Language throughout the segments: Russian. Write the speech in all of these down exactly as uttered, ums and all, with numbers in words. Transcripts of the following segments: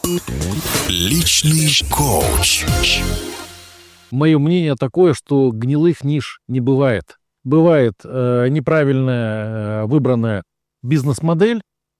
Личный коуч. Мое мнение такое, что гнилых ниш не бывает. Бывает э, неправильная э, выбранная бизнес-модель,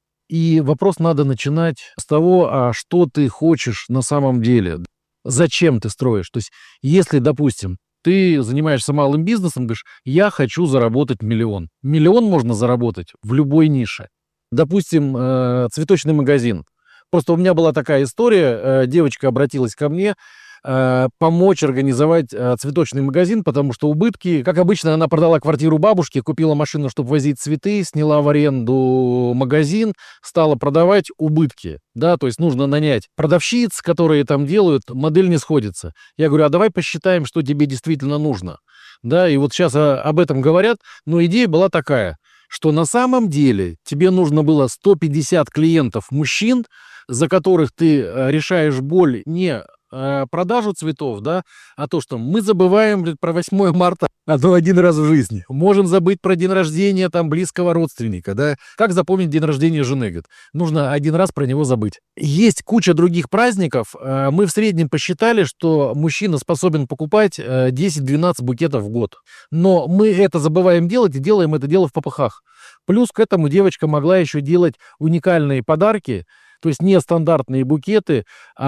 и вопрос надо начинать с того, а что ты хочешь на самом деле, зачем ты строишь. То есть, если, допустим, ты занимаешься малым бизнесом, говоришь, я хочу заработать миллион. Миллион можно заработать в любой нише. Допустим, э, цветочный магазин. Просто у меня была такая история, э, девочка обратилась ко мне, э, помочь организовать э, цветочный магазин, потому что убытки, как обычно, она продала квартиру бабушке, купила машину, чтобы возить цветы, сняла в аренду магазин, стала продавать, убытки, да, то есть нужно нанять продавщиц, которые там делают, модель не сходится. Я говорю, а давай посчитаем, что тебе действительно нужно, да, и вот сейчас а, об этом говорят, но идея была такая, что на самом деле тебе нужно было сто пятьдесят клиентов мужчин, за которых ты решаешь боль не э, продажу цветов, да, а то, что мы забываем блин, про восьмое марта, а то один раз в жизни. Можем забыть про день рождения там близкого родственника, да. Как запомнить день рождения жены? Говорит, нужно один раз про него забыть. Есть куча других праздников. Э, мы в среднем посчитали, что мужчина способен покупать э, десять-двенадцать букетов в год. Но мы это забываем делать и делаем это дело в попыхах. Плюс к этому девочка могла еще делать уникальные подарки, то есть не стандартные букеты,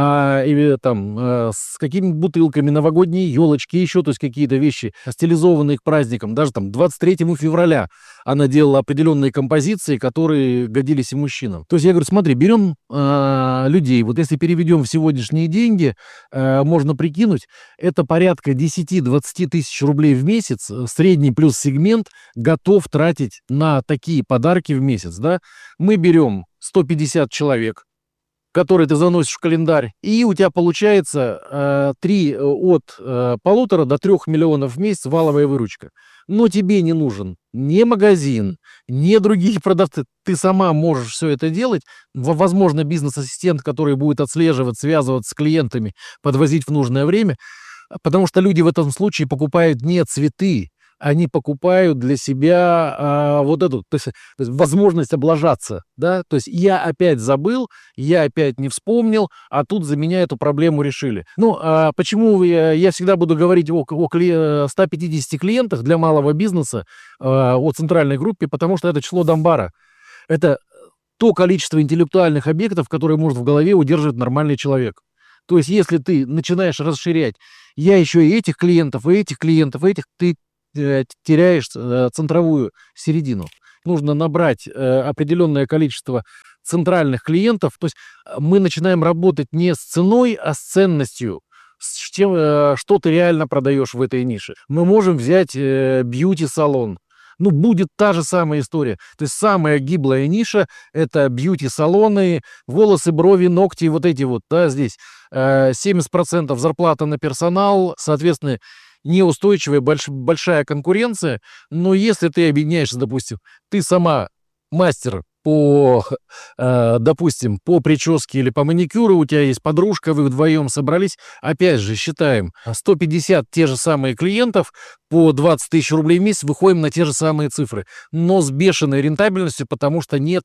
а или, там, э, с какими-нибудь бутылками, новогодние елочки, еще то есть какие-то вещи, стилизованные к праздникам. Даже там двадцать третьего февраля она делала определенные композиции, которые годились и мужчинам. То есть я говорю, смотри, берем э, людей, вот если переведем в сегодняшние деньги, э, можно прикинуть, это порядка десять-двадцать тысяч рублей в месяц, средний плюс сегмент готов тратить на такие подарки в месяц. Да? Мы берем сто пятьдесят человек, которые ты заносишь в календарь, и у тебя получается э, три, от э, полутора до трех миллионов в месяц валовая выручка. Но тебе не нужен ни магазин, ни другие продавцы. Ты сама можешь все это делать. Возможно, бизнес-ассистент, который будет отслеживать, связываться с клиентами, подвозить в нужное время. Потому что люди в этом случае покупают не цветы, они покупают для себя а, вот эту то есть, то есть возможность облажаться, да, то есть я опять забыл, я опять не вспомнил, а тут за меня эту проблему решили. Ну, а почему я, я всегда буду говорить о, о ста пятидесяти клиентах для малого бизнеса, а, о центральной группе, потому что это число Дамбара. Это то количество интеллектуальных объектов, которые может в голове удерживать нормальный человек. То есть если ты начинаешь расширять, я еще и этих клиентов, и этих клиентов, и этих, ты теряешь центровую середину. Нужно набрать определенное количество центральных клиентов. То есть мы начинаем работать не с ценой, а с ценностью, с тем, что ты реально продаешь в этой нише. Мы можем взять бьюти-салон. Ну, будет та же самая история. То есть самая гиблая ниша – это бьюти-салоны, волосы, брови, ногти, вот эти вот, да, здесь семьдесят процентов зарплата на персонал, соответственно, неустойчивая больш, большая конкуренция, но если ты объединяешься, допустим, ты сама мастер по, э, допустим, по прическе или по маникюру, у тебя есть подружка, вы вдвоем собрались, опять же, считаем, сто пятьдесят те же самые клиентов, по двадцать тысяч рублей в месяц, выходим на те же самые цифры, но с бешеной рентабельностью, потому что нет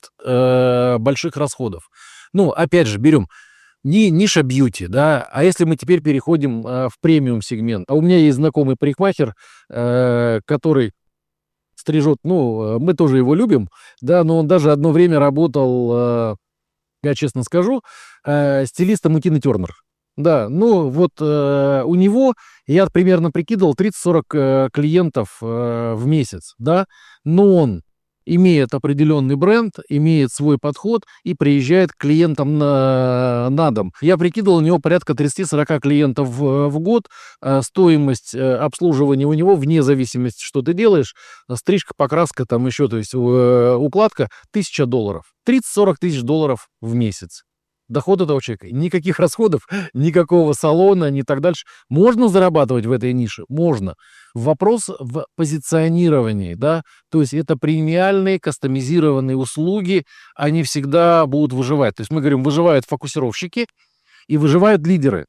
э, больших расходов. Ну, опять же, берем не ниша бьюти, да, а если мы теперь переходим э, в премиум сегмент. А у меня есть знакомый парикмахер, э, который стрижет, ну, мы тоже его любим, да, но он даже одно время работал, э, я честно скажу, э, стилистом у Тины Тернер. Да, ну вот э, у него, я примерно прикидывал, тридцать-сорок э, клиентов э, в месяц, да, но он имеет определенный бренд, имеет свой подход и приезжает к клиентам на, на дом. Я прикидывал, у него порядка тридцать-сорок клиентов в, в год. А стоимость обслуживания у него, вне зависимости, что ты делаешь, стрижка, покраска, там еще, то есть укладка, тысяча долларов. тридцать-сорок тысяч долларов в месяц. Доход этого человека. Никаких расходов, никакого салона, ни так дальше. Можно зарабатывать в этой нише? Можно. Вопрос в позиционировании, да, то есть это премиальные, кастомизированные услуги, они всегда будут выживать. То есть мы говорим, выживают фокусировщики и выживают лидеры.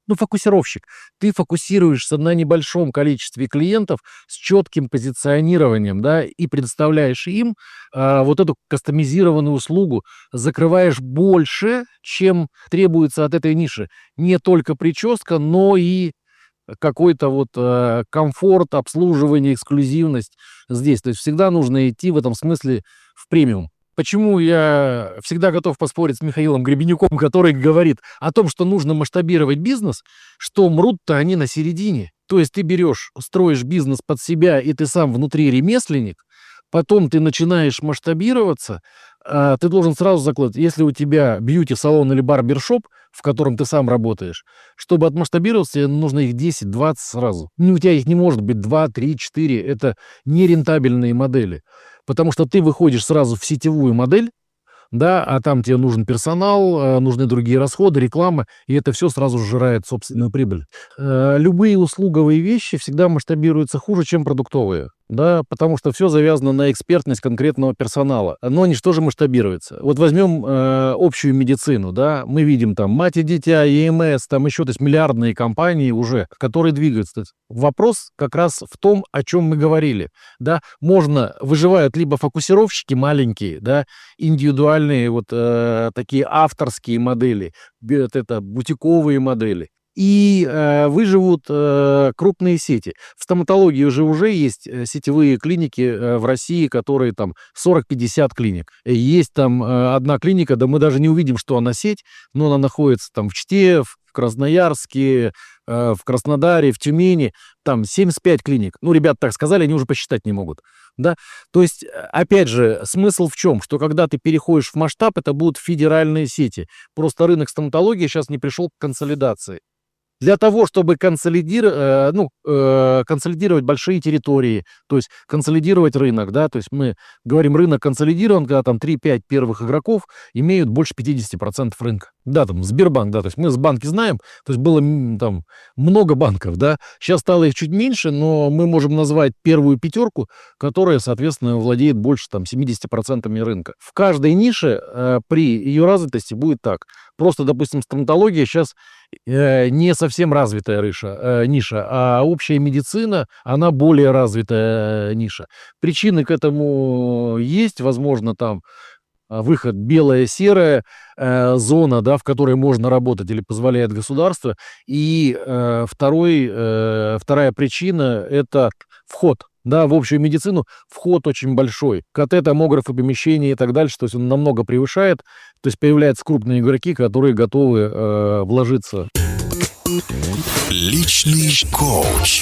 Ну, фокусировщик. Ты фокусируешься на небольшом количестве клиентов с четким позиционированием, да, и предоставляешь им а, вот эту кастомизированную услугу, закрываешь больше, чем требуется от этой ниши. Не только прическа, но и какой-то вот э, комфорт, обслуживание, эксклюзивность здесь. То есть всегда нужно идти в этом смысле в премиум. Почему я всегда готов поспорить с Михаилом Гребенюком, который говорит о том, что нужно масштабировать бизнес, что мрут-то они на середине. То есть ты берешь, строишь бизнес под себя, и ты сам внутри ремесленник, потом ты начинаешь масштабироваться, а ты должен сразу закладывать, если у тебя бьюти-салон или барбершоп, в котором ты сам работаешь, чтобы отмасштабироваться, тебе нужно их десять-двадцать сразу. Ну, у тебя их не может быть два, три, четыре. Это нерентабельные модели. Потому что ты выходишь сразу в сетевую модель, да, а там тебе нужен персонал, э, нужны другие расходы, реклама, и это все сразу сжирает собственную прибыль. Э, Любые услуговые вещи всегда масштабируются хуже, чем продуктовые. Да, потому что все завязано на экспертность конкретного персонала. Но они же тоже масштабируются. Вот возьмем э, общую медицину, да, мы видим там мать и дитя, ЕМС, там еще, то есть миллиардные компании уже, которые двигаются. То есть вопрос как раз в том, о чем мы говорили, да, можно, выживают либо фокусировщики маленькие, да, индивидуальные вот э, такие авторские модели, бе- это бутиковые модели, и э, выживут э, крупные сети. В стоматологии уже уже есть э, сетевые клиники э, в России, которые там сорок-пятьдесят клиник. Э, Есть там э, одна клиника, да мы даже не увидим, что она сеть, но она находится там в Чите, в Красноярске, э, в Краснодаре, в Тюмени. Там семьдесят пять клиник. Ну, ребята так сказали, они уже посчитать не могут. Да? То есть, э, опять же, смысл в чем? Что когда ты переходишь в масштаб, это будут федеральные сети. Просто рынок стоматологии сейчас не пришел к консолидации. Для того, чтобы консолидировать, э, ну, э, консолидировать большие территории, то есть консолидировать рынок, да, то есть мы говорим, рынок консолидирован, когда там три-пять первых игроков имеют больше пятьдесят процентов рынка. Да, там Сбербанк, да, то есть мы с банки знаем, то есть было м, там много банков, да, сейчас стало их чуть меньше, но мы можем назвать первую пятерку, которая, соответственно, владеет больше там семьдесят процентов рынка. В каждой нише э, при ее развитости будет так. Просто, допустим, стоматология сейчас э, не совсем развитая рыша, э, ниша, а общая медицина, она более развитая э, ниша. Причины к этому есть, возможно, там а, выход белая-серая э, зона, да, в которой можно работать или позволяет государство. И э, второй, э, вторая причина– это вход. Да, в общую медицину вход очень большой. КТ, томографы, помещения и так дальше, то есть он намного превышает. То есть появляются крупные игроки, которые готовы э, вложиться. Личный коуч.